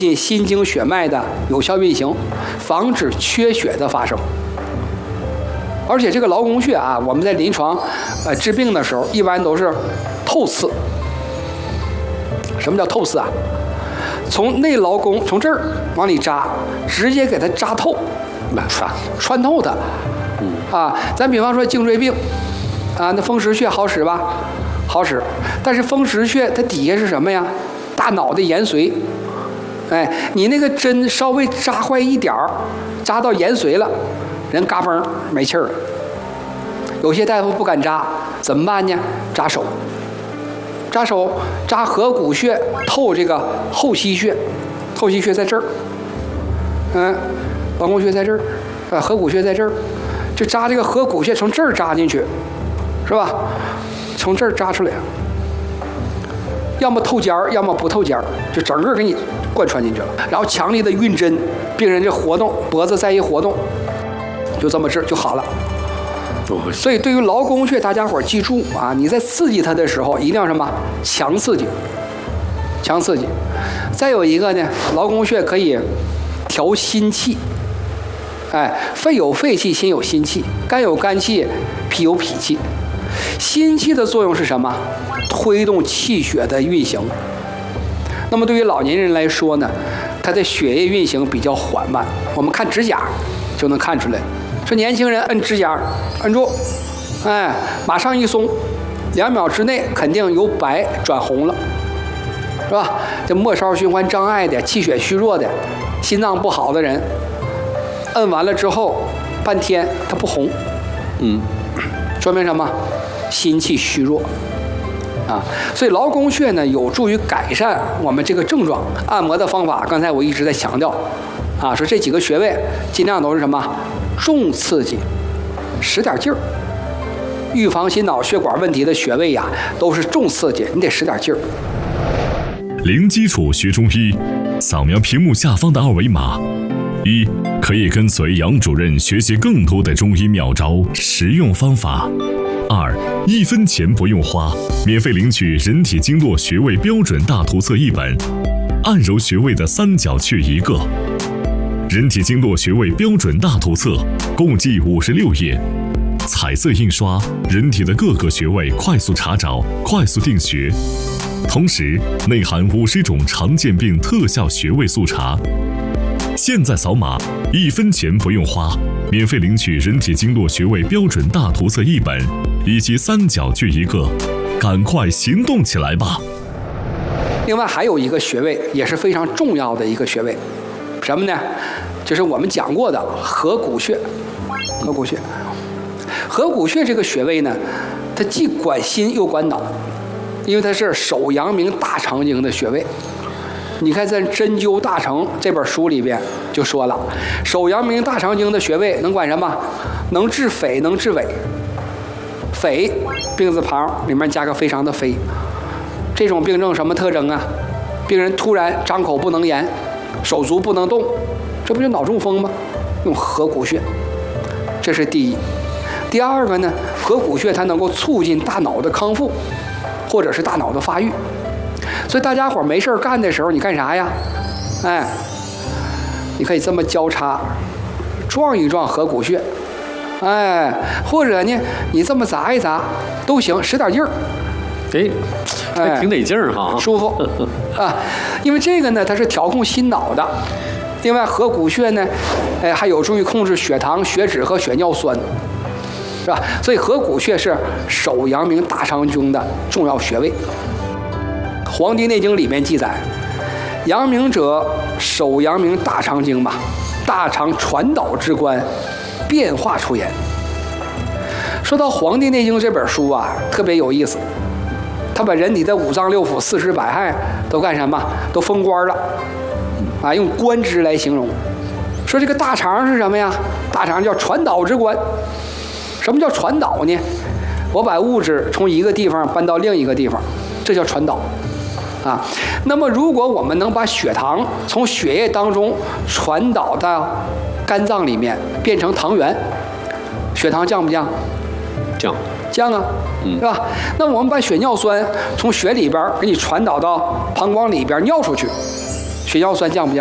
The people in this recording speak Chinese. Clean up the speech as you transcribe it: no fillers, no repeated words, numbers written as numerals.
心经血脉的有效运行，防止缺血的发生。而且这个劳宫穴啊，我们在临床治病的时候，一般都是透刺。什么叫透刺啊？从内劳宫从这儿往里扎，直接给它扎透，穿透它。啊，咱比方说颈椎病啊，那风池穴好使吧？好使，但是风池穴它底下是什么呀？大脑的延髓。哎，你那个针稍微扎坏一点儿，扎到延髓了，人嘎嘣没气儿了。有些大夫不敢扎，怎么办呢？扎手，扎合谷穴，透这个后溪穴，后溪穴在这儿，劳宫穴在这儿，合谷穴在这儿，就扎这个合谷穴，从这儿扎进去，是吧？从这儿扎出来，要么透尖儿，要么不透尖儿，就整个给你贯穿进去了。然后强力的运针，病人这活动脖子再一活动，就这么治就好了。所以对于劳宫穴，大家伙记住啊，你在刺激它的时候，一定要什么？强刺激，强刺激。再有一个呢，劳宫穴可以调心气。哎，肺有肺气，心有心气，肝有肝气，脾有脾气。心气的作用是什么？推动气血的运行。那么对于老年人来说呢，他的血液运行比较缓慢。我们看指甲就能看出来，说年轻人摁指甲，摁住，哎，马上一松，2秒之内肯定由白转红了，是吧？这末梢循环障碍的、气血虚弱的、心脏不好的人，摁完了之后半天它不红，说明什么？心气虚弱啊。所以劳宫穴呢，有助于改善我们这个症状。按摩的方法，刚才我一直在强调啊，说这几个穴位尽量都是什么？重刺激，使点劲儿。预防心脑血管问题的穴位呀，都是重刺激，你得使点劲儿。 零基础学中医，扫描屏幕下方的2维码。1. 可以跟随杨主任学习更多的中医妙招、实用方法。2. 1分钱不用花，免费领取人体经络穴位标准大图册1本，按揉穴位的3角穴1个。人体经络穴位标准大图册共计56页，彩色印刷，人体的各个穴位快速查找、快速定穴，同时内含50种常见病特效穴位速查。现在扫码，1分钱不用花，免费领取人体经络穴位标准大图册1本，以及3角穴1个，赶快行动起来吧！ 另外还有一个穴位也是非常重要的一个穴位，什么呢？就是我们讲过的合谷穴。合谷穴，合谷穴这个穴位呢，它既管心又管脑，因为它是手阳明大肠经的穴位。你看在《针灸大成》这本书里边就说了，手阳明大肠经的穴位能管什么？能治痱，能治痿。痱，病字旁里面加个非常的非。这种病症什么特征啊？病人突然张口不能言，手足不能动，这不就脑中风吗？用合谷穴，这是第一。第二个呢，合谷穴它能够促进大脑的康复，或者是大脑的发育。所以大家伙没事干的时候，你干啥呀？哎，你可以这么交叉撞一撞合谷穴，哎，或者呢，你这么砸一砸都行，使点劲儿。 还挺得劲儿哈， 舒服啊。因为这个呢，它是调控心脑的。另外，合谷穴呢，还有助于控制血糖、血脂和血尿酸，是吧？所以合谷穴是手阳明大肠经的重要穴位。《黄帝内经》里面记载，阳明者，手阳明大肠经嘛，大肠传导之官，变化出言。说到《黄帝内经》这本书啊，特别有意思，他把人体的5脏6腑、40百骸都干什么？都封官了，啊，用官职来形容。说这个大肠是什么呀？大肠叫传导之官。什么叫传导呢？我把物质从一个地方搬到另一个地方，这叫传导。啊，那么如果我们能把血糖从血液当中传导到肝脏里面，变成糖原，血糖降不降？降啊，是吧？那我们把血尿酸从血里边给你传导到膀胱里边尿出去， 血药酸降不降？